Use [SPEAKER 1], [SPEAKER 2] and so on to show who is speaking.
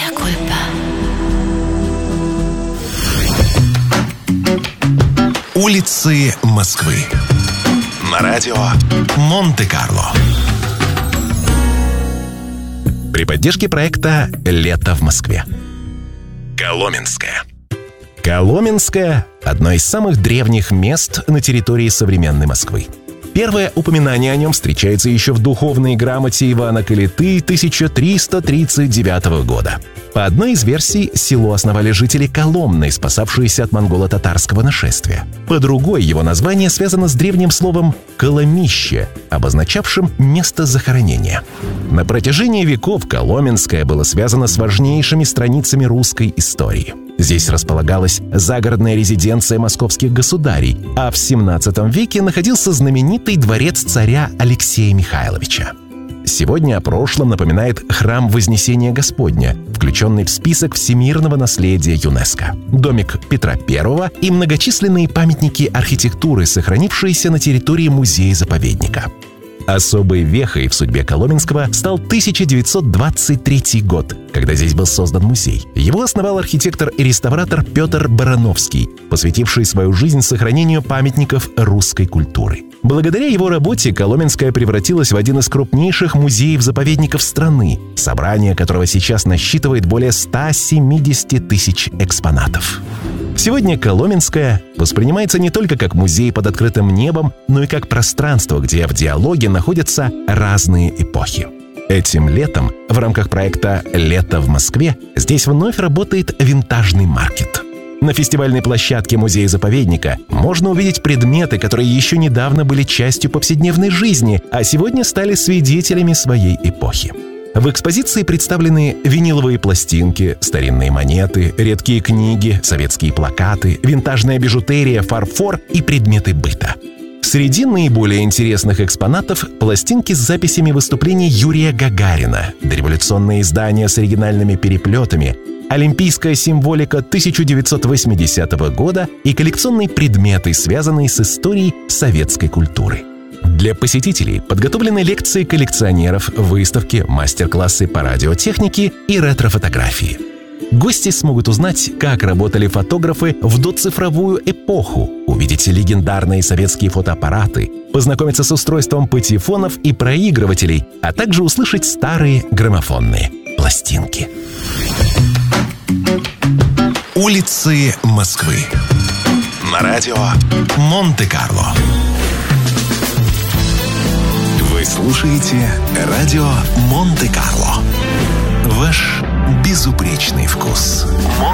[SPEAKER 1] Mea culpa.
[SPEAKER 2] Улицы Москвы. На радио Монте-Карло. При поддержке проекта «Лето в Москве». Коломенское. Коломенское – одно из самых древних мест на территории современной Москвы. Первое упоминание о нем встречается еще в духовной грамоте Ивана Калиты 1339 года. По одной из версий, село основали жители Коломны, спасавшиеся от монголо-татарского нашествия. По другой, его название связано с древним словом «коломище», обозначавшим место захоронения. На протяжении веков Коломенское было связано с важнейшими страницами русской истории. Здесь располагалась загородная резиденция московских государей, а в 17 веке находился знаменитый дворец царя Алексея Михайловича. Сегодня о прошлом напоминает храм Вознесения Господня, включенный в список всемирного наследия ЮНЕСКО, домик Петра I и многочисленные памятники архитектуры, сохранившиеся на территории музея-заповедника. Особой вехой в судьбе Коломенского стал 1923 год, когда здесь был создан музей. Его основал архитектор и реставратор Петр Барановский, посвятивший свою жизнь сохранению памятников русской культуры. Благодаря его работе Коломенское превратилось в один из крупнейших музеев-заповедников страны, собрание которого сейчас насчитывает более 170 тысяч экспонатов. Сегодня Коломенское воспринимается не только как музей под открытым небом, но и как пространство, где в диалоге находятся разные эпохи. Этим летом в рамках проекта «Лето в Москве» здесь вновь работает винтажный маркет. На фестивальной площадке музея-заповедника можно увидеть предметы, которые еще недавно были частью повседневной жизни, а сегодня стали свидетелями своей эпохи. В экспозиции представлены виниловые пластинки, старинные монеты, редкие книги, советские плакаты, винтажная бижутерия, фарфор и предметы быта. Среди наиболее интересных экспонатов – пластинки с записями выступлений Юрия Гагарина, дореволюционные издания с оригинальными переплетами, олимпийская символика 1980 года и коллекционные предметы, связанные с историей советской культуры. Для посетителей подготовлены лекции коллекционеров, выставки, мастер-классы по радиотехнике и ретро-фотографии. Гости смогут узнать, как работали фотографы в доцифровую эпоху, увидеть легендарные советские фотоаппараты, познакомиться с устройством патефонов и проигрывателей, а также услышать старые граммофонные пластинки. Улицы Москвы. На радио Монте-Карло. Вы слушаете радио Монте-Карло. Ваш безумный